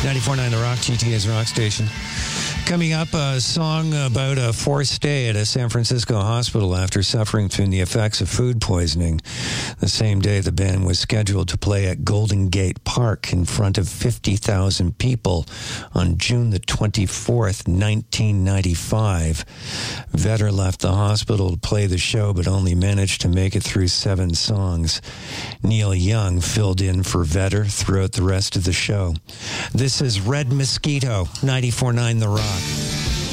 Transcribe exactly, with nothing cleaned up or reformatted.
ninety-four point nine The Rock, G T A's Rock Station. Coming up, a song about a forced stay at a San Francisco hospital after suffering from the effects of food poisoning. The same day, the band was scheduled to play at Golden Gate Park in front of fifty thousand people on June the twenty-fourth, nineteen ninety-five. Vedder left the hospital to play the show, but only managed to make it through seven songs. Neil Young filled in for Vedder throughout the rest of the show. This is Red Mosquito, ninety-four point nine The Rock.